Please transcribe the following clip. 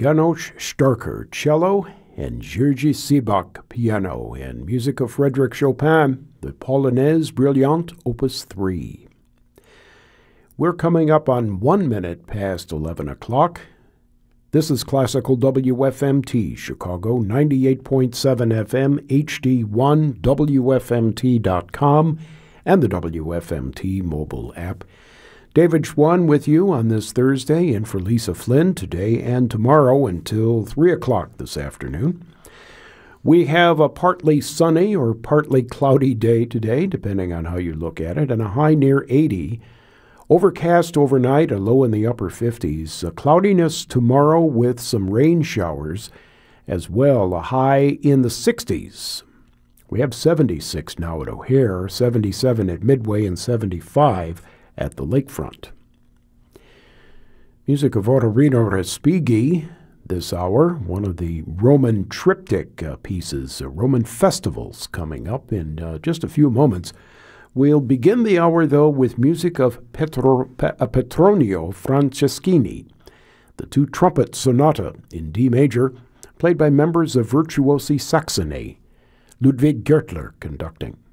Janos Starker, cello, and Jiří Sibak, piano, and music of Frédéric Chopin, the Polonaise Brillante, Opus 3. We're coming up on 1 minute past 11 o'clock. This is Classical WFMT, Chicago, 98.7 FM, HD1, WFMT.com, and the WFMT mobile app. David Schwann with you on this Thursday, and for Lisa Flynn today and tomorrow until 3 o'clock this afternoon. We have a partly sunny or partly cloudy day today, depending on how you look at it, and a high near 80. Overcast overnight, a low in the upper 50s. Cloudiness tomorrow with some rain showers as well, a high in the 60s. We have 76 now at O'Hare, 77 at Midway, and 75 at the lakefront. Music of Ottorino Respighi this hour, one of the Roman triptych pieces, Roman festivals coming up in just a few moments. We'll begin the hour, though, with music of Petronio Franceschini, the two trumpet sonata in D major, played by members of Virtuosi Saxony, Ludwig Gertler conducting.